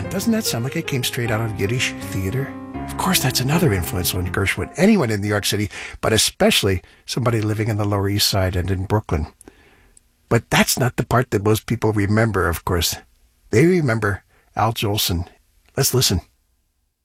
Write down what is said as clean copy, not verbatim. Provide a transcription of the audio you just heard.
Doesn't that sound like it came straight out of Yiddish theater? Of course, that's another influence on Gershwin. Anyone in New York City, but especially somebody living in the Lower East Side and in Brooklyn. But that's not the part that most people remember, of course. They remember Al Jolson. Let's listen.